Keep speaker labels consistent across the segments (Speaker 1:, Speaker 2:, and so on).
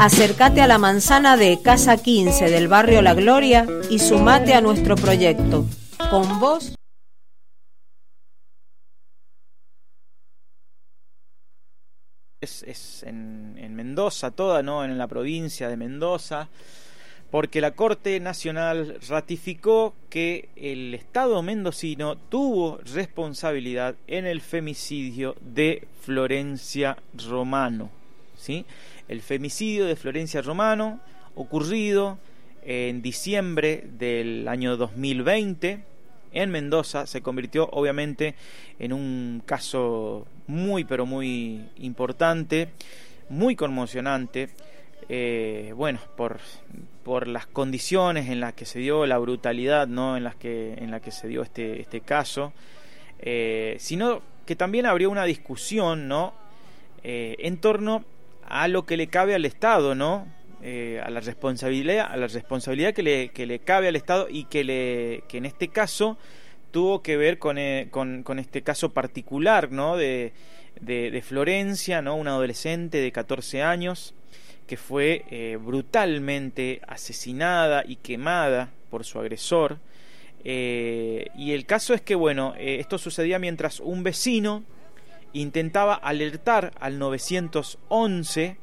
Speaker 1: Acércate a la manzana de Casa 15 del barrio La Gloria y sumate a nuestro proyecto. Con vos.
Speaker 2: Es en Mendoza toda, ¿no? En la provincia de Mendoza, porque la Corte Nacional ratificó que el Estado mendocino tuvo responsabilidad en el femicidio de Florencia Romano, ¿sí? El femicidio de Florencia Romano, ocurrido en diciembre del año 2020 en Mendoza, se convirtió obviamente en un caso muy pero muy importante, muy conmocionante, bueno, por las condiciones en las que se dio, la brutalidad, ¿no? en la que se dio este caso, sino que también habría una discusión, ¿no? En torno a lo que le cabe al Estado, ¿no? A la responsabilidad que le cabe al Estado y que en este caso tuvo que ver con este caso particular, ¿no? de Florencia, ¿no? Una adolescente de 14 años que fue brutalmente asesinada y quemada por su agresor, y el caso es que, bueno, esto sucedía mientras un vecino intentaba alertar al 911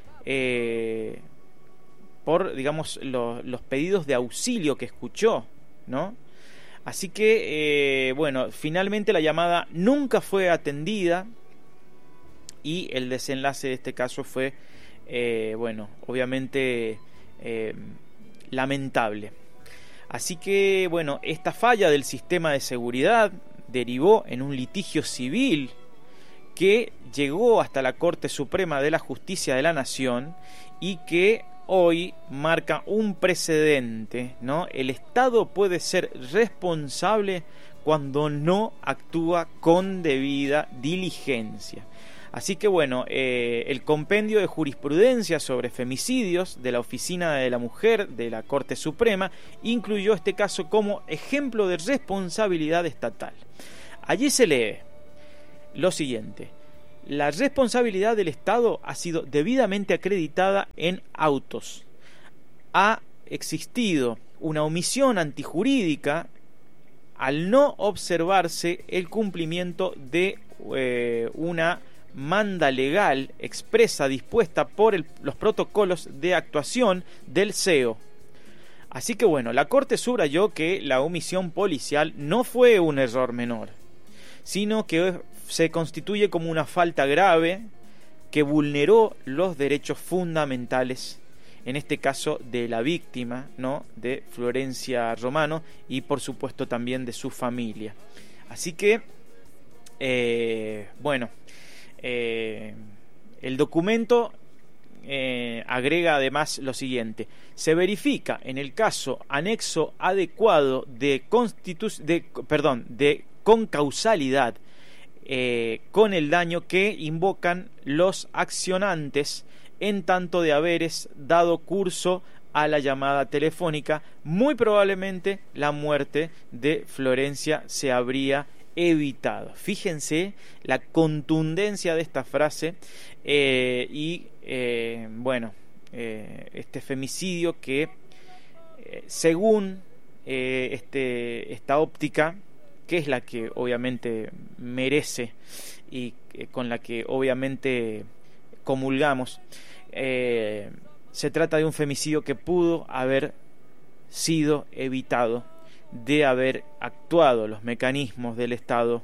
Speaker 2: por, digamos, los pedidos de auxilio que escuchó, ¿no? Así que, bueno, finalmente la llamada nunca fue atendida y el desenlace de este caso fue, bueno, obviamente lamentable. Así que, bueno, esta falla del sistema de seguridad derivó en un litigio civil que llegó hasta la Corte Suprema de la Justicia de la Nación y que hoy marca un precedente, ¿no? El Estado puede ser responsable cuando no actúa con debida diligencia. Así que, bueno, el compendio de jurisprudencia sobre femicidios de la Oficina de la Mujer de la Corte Suprema incluyó este caso como ejemplo de responsabilidad estatal. Allí se lee lo siguiente: la responsabilidad del Estado ha sido debidamente acreditada en autos. Ha existido una omisión antijurídica al no observarse el cumplimiento de una manda legal expresa dispuesta por los protocolos de actuación del CEO. Así que, bueno, la Corte subrayó que la omisión policial no fue un error menor, sino que se constituye como una falta grave que vulneró los derechos fundamentales, en este caso de la víctima, ¿no? De Florencia Romano y por supuesto también de su familia. Así que, bueno, el documento agrega además lo siguiente: se verifica en el caso anexo adecuado de concausalidad con el daño que invocan los accionantes en tanto de haberes dado curso a la llamada telefónica. Muy probablemente la muerte de Florencia se habría evitado. Fíjense la contundencia de esta frase, bueno, este femicidio que según esta óptica, que es la que obviamente merece y con la que obviamente comulgamos, se trata de un femicidio que pudo haber sido evitado de haber actuado los mecanismos del Estado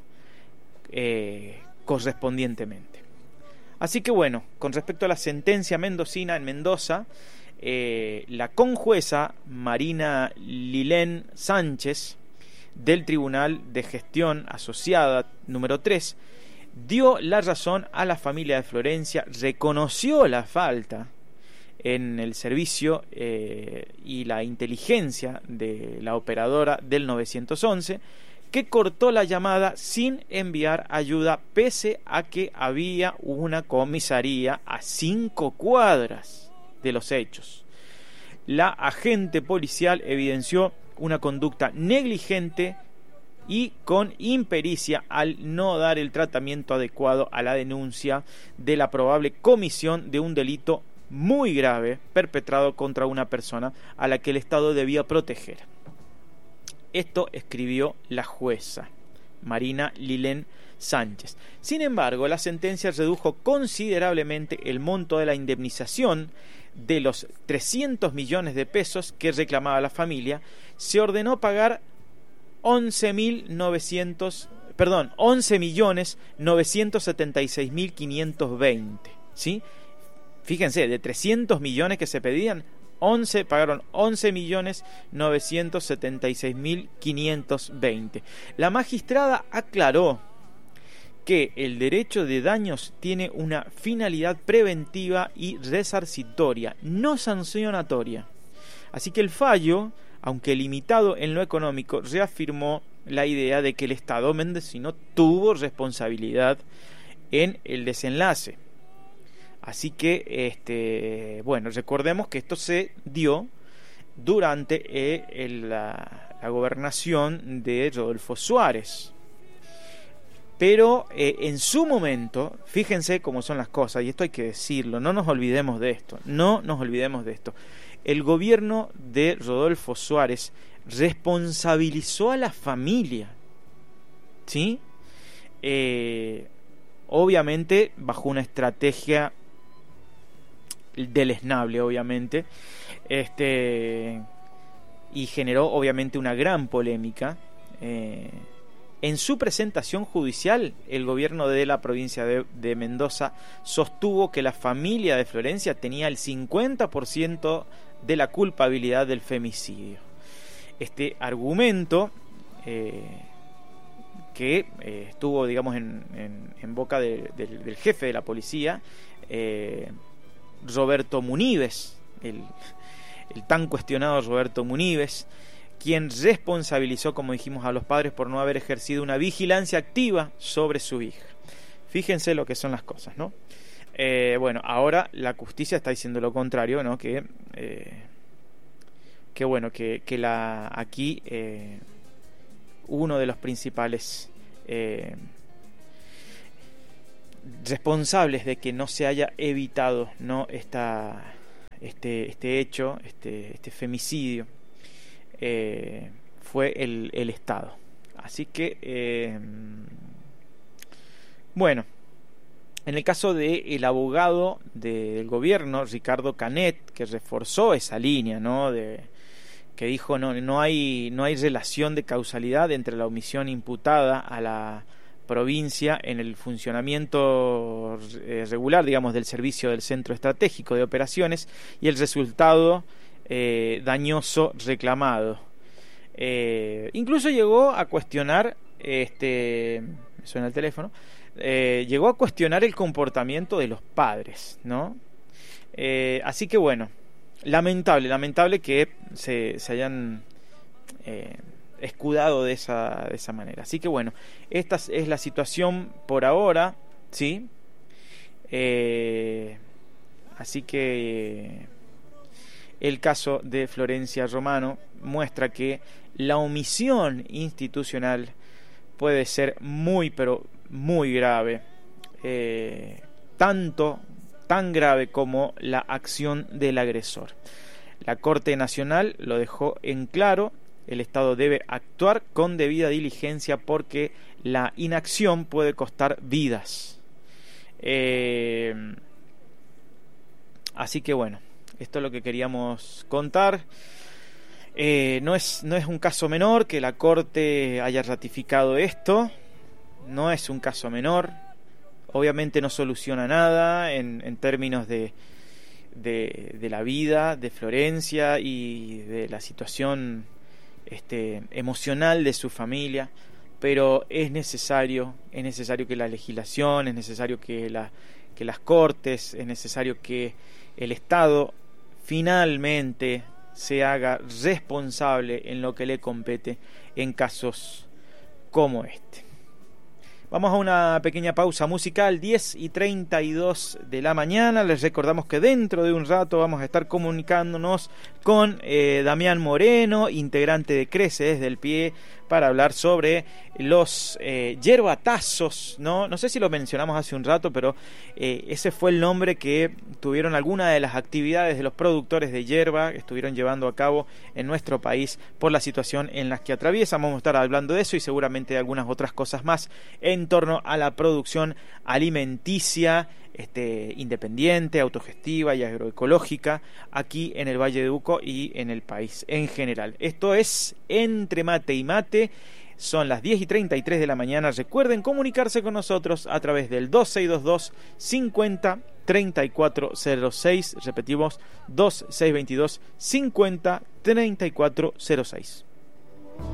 Speaker 2: correspondientemente. Así que, bueno, con respecto a la sentencia mendocina en Mendoza, la conjueza Marina Lilén Sánchez del Tribunal de Gestión Asociada número 3 dio la razón a la familia de Florencia, reconoció la falta en el servicio y la inteligencia de la operadora del 911, que cortó la llamada sin enviar ayuda pese a que había una comisaría a 5 cuadras de los hechos. La agente policial evidenció una conducta negligente y con impericia al no dar el tratamiento adecuado a la denuncia de la probable comisión de un delito muy grave perpetrado contra una persona a la que el Estado debía proteger. Esto escribió la jueza Marina Lilén Sánchez. Sin embargo, la sentencia redujo considerablemente el monto de la indemnización. De los 300 millones de pesos que reclamaba la familia, se ordenó pagar 11.976.520, ¿sí? Fíjense, de 300 millones que se pedían, pagaron 11.976.520. La magistrada aclaró que el derecho de daños tiene una finalidad preventiva y resarcitoria, no sancionatoria. Así que el fallo, aunque limitado en lo económico, reafirmó la idea de que el Estado mendocino tuvo responsabilidad en el desenlace. Así que, recordemos que esto se dio durante la gobernación de Rodolfo Suárez. Pero en su momento, fíjense cómo son las cosas, y esto hay que decirlo, no nos olvidemos de esto. El gobierno de Rodolfo Suárez responsabilizó a la familia, ¿sí? Obviamente bajo una estrategia deleznable, obviamente, y generó obviamente una gran polémica. En su presentación judicial, el gobierno de la provincia de Mendoza sostuvo que la familia de Florencia tenía el 50% de la culpabilidad del femicidio. Este argumento, que estuvo, digamos, en boca del jefe de la policía, Roberto Muníbez, el tan cuestionado Roberto Muníbez, quien responsabilizó, como dijimos, a los padres por no haber ejercido una vigilancia activa sobre su hija. Fíjense lo que son las cosas, ¿no? Ahora la justicia está diciendo lo contrario, ¿no? Aquí uno de los principales responsables de que no se haya evitado, ¿no?, este hecho, este femicidio, fue el Estado. Así que en el caso del abogado del gobierno, Ricardo Canet, que reforzó esa línea, ¿no?, que dijo no hay relación de causalidad entre la omisión imputada a la provincia en el funcionamiento regular, digamos, del servicio del Centro Estratégico de Operaciones y el resultado dañoso reclamado. Incluso llegó a cuestionar, me suena el teléfono, llegó a cuestionar el comportamiento de los padres, ¿no? Así que lamentable que se hayan escudado de esa manera. Así que esta es la situación por ahora, ¿sí? Así que el caso de Florencia Romano muestra que la omisión institucional puede ser muy, pero muy grave, tan grave como la acción del agresor. La Corte Nacional lo dejó en claro: el Estado debe actuar con debida diligencia porque la inacción puede costar vidas. Así que esto es lo que queríamos contar. No es un caso menor que la Corte haya ratificado esto. No es un caso menor. Obviamente no soluciona nada en términos de la vida de Florencia y de la situación emocional de su familia, pero es necesario que la legislación, es necesario que las Cortes, es necesario que el Estado finalmente se haga responsable en lo que le compete en casos como este. Vamos a una pequeña pausa musical, 10:32 de la mañana. Les recordamos que dentro de un rato vamos a estar comunicándonos con Damián Moreno, integrante de Crece desde el Pie, para hablar sobre los yerbatazos, ¿no? No sé si lo mencionamos hace un rato, pero ese fue el nombre que tuvieron algunas de las actividades de los productores de yerba que estuvieron llevando a cabo en nuestro país por la situación en la que atraviesan. Vamos a estar hablando de eso y seguramente de algunas otras cosas más en torno a la producción alimenticia independiente, autogestiva y agroecológica aquí en el Valle de Uco y en el país en general. Esto es Entre Mate y Mate. Son las 10:33 de la mañana. Recuerden comunicarse con nosotros a través del 2622 50 3406. Repetimos, 2622 50 3406.